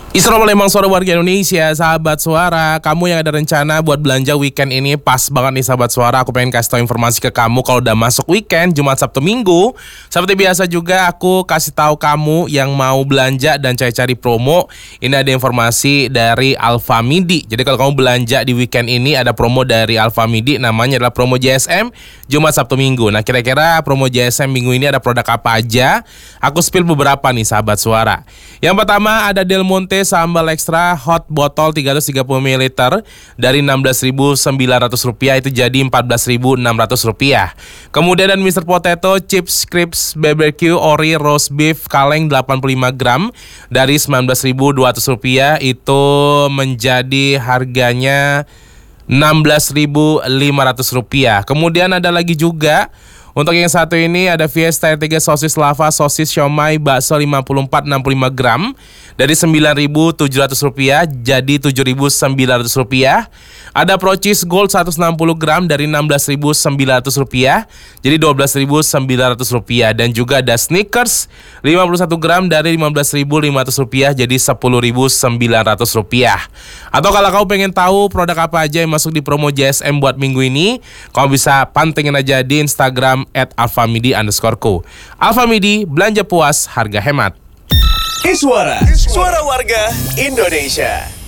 Assalamualaikum suara warga Indonesia, sahabat suara. Kamu yang ada rencana buat belanja weekend ini pas banget nih sahabat suara. Aku pengen kasih tahu informasi ke kamu kalau udah masuk weekend, Jumat, Sabtu, Minggu. Seperti biasa juga aku kasih tahu kamu yang mau belanja dan cari-cari promo. Ini ada informasi dari Alfamidi. Jadi kalau kamu belanja di weekend ini ada promo dari Alfamidi, namanya adalah promo JSM Jumat, Sabtu, Minggu. Nah kira-kira promo JSM minggu ini ada produk apa aja? Aku spill beberapa nih sahabat suara. Yang pertama ada Del Monte sambal ekstra hot botol 330 ml dari Rp16.900 itu jadi Rp14.600. Kemudian ada Mr. Potato chips crisps BBQ ori roast beef kaleng 85 gram dari Rp19.200 itu menjadi harganya Rp16.500. Kemudian ada lagi juga untuk yang satu ini ada Fiesta R3 sosis lava, sosis siomay, bakso 54-65 gram dari Rp9.700 jadi Rp7.900. Ada Pro Cheese Gold 160 gram dari Rp16.900 jadi Rp12.900. Dan juga ada Snickers 51 gram dari Rp15.500 jadi Rp10.900. Atau kalau kamu pengen tahu produk apa aja yang masuk di promo JSM buat minggu ini, kamu bisa pantengin aja di Instagram @alfamidi_co. Alfamidi, belanja puas, harga hemat. Suara warga Indonesia.